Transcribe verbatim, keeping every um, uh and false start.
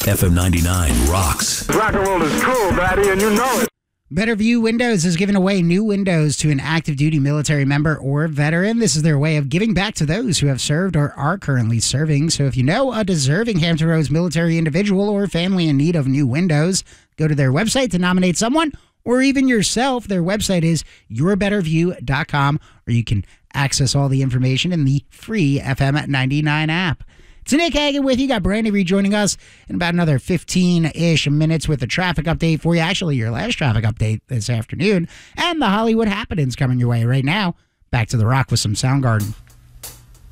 F M ninety-nine rocks. Rock and roll is cool, Daddy, and you know it. Better View Windows is giving away new windows to an active duty military member or veteran. This is their way of giving back to those who have served or are currently serving. So if you know a deserving Hampton Roads military individual or family in need of new windows, go to their website to nominate someone or even yourself. Their website is your better view dot com, or you can access all the information in the free F M ninety-nine app. It's Nick Hagan with you. Got Brandy rejoining us in about another fifteen-ish minutes with a traffic update for you. Actually, your last traffic update this afternoon. And the Hollywood happenings coming your way right now. Back to the Rock with some Soundgarden.